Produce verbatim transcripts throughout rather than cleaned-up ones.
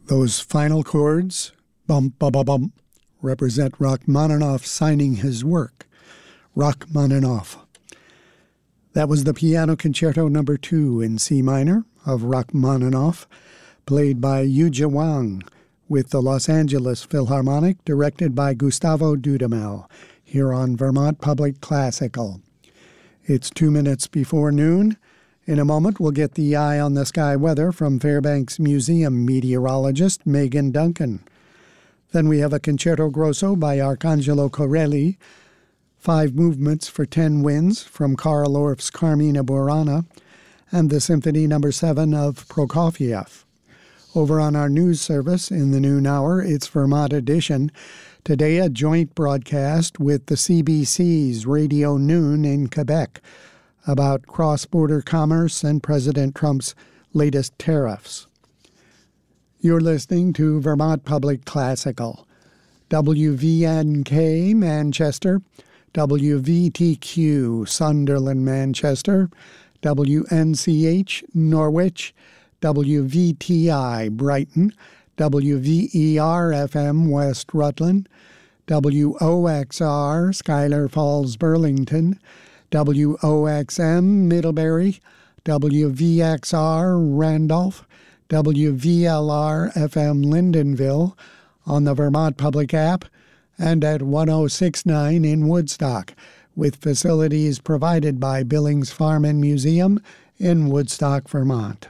Those final chords, bum, ba, ba, bum, represent Rachmaninoff signing his work. Rachmaninoff. That was the Piano Concerto Number Two in C minor of Rachmaninoff, played by Yuja Wang, with the Los Angeles Philharmonic, directed by Gustavo Dudamel, here on Vermont Public Classical. It's two minutes before noon. In a moment, we'll get the eye on the sky weather from Fairbanks Museum meteorologist Megan Duncan. Then we have a Concerto Grosso by Arcangelo Corelli, five movements for ten winds from Karl Orff's Carmina Burana, and the Symphony Number Seven of Prokofiev. Over on our news service in the noon hour, it's Vermont Edition. Today, a joint broadcast with the C B C's Radio Noon in Quebec about cross-border commerce and President Trump's latest tariffs. You're listening to Vermont Public Classical. W V N K Manchester, W V T Q Sunderland Manchester, W N C H Norwich, W V T I Brighton, W V E R F M West Rutland, W O X R Schuyler Falls Burlington, W O X M Middlebury, W V X R Randolph, W V L R F M Lyndonville, on the Vermont Public app, and at one oh six point nine in Woodstock, with facilities provided by Billings Farm and Museum in Woodstock, Vermont.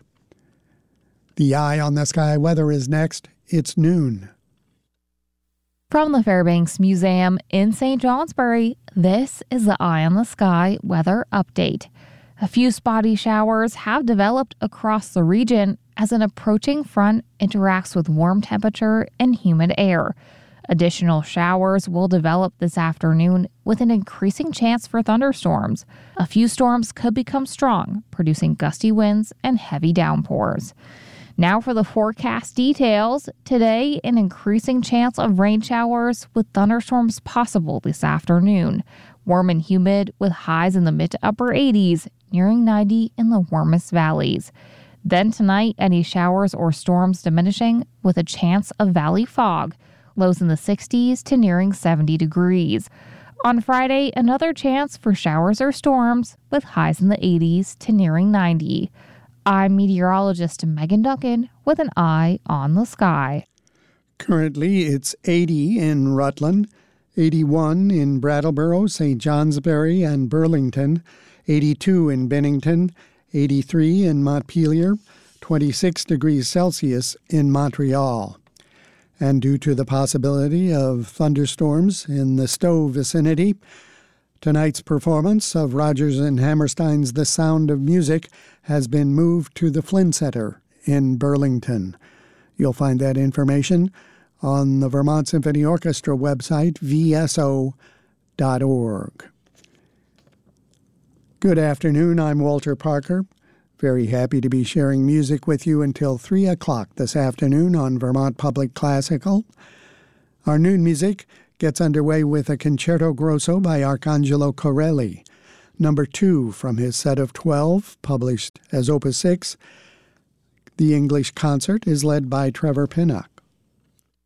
The Eye on the Sky weather is next. It's noon. From the Fairbanks Museum in Saint Johnsbury, this is the Eye on the Sky weather update. A few spotty showers have developed across the region as an approaching front interacts with warm temperature and humid air. Additional showers will develop this afternoon with an increasing chance for thunderstorms. A few storms could become strong, producing gusty winds and heavy downpours. Now for the forecast details. Today, an increasing chance of rain showers with thunderstorms possible this afternoon. Warm and humid with highs in the mid to upper eighties, nearing ninety in the warmest valleys. Then tonight, any showers or storms diminishing with a chance of valley fog. Lows in the sixties to nearing seventy degrees. On Friday, another chance for showers or storms with highs in the eighties to nearing ninety. I'm meteorologist Megan Duncan with an eye on the sky. Currently, it's eighty in Rutland, eighty-one in Brattleboro, Saint Johnsbury, and Burlington, eighty-two in Bennington, eighty-three in Montpelier, twenty-six degrees Celsius in Montreal. And due to the possibility of thunderstorms in the Stowe vicinity, tonight's performance of Rodgers and Hammerstein's The Sound of Music has been moved to the Flynn Center in Burlington. You'll find that information on the Vermont Symphony Orchestra website, v s o dot org. Good afternoon, I'm Walter Parker. Very happy to be sharing music with you until three o'clock this afternoon on Vermont Public Classical. Our noon music gets underway with a Concerto Grosso by Arcangelo Corelli, number two from his set of twelve, published as Opus six. The English concert is led by Trevor Pinnock.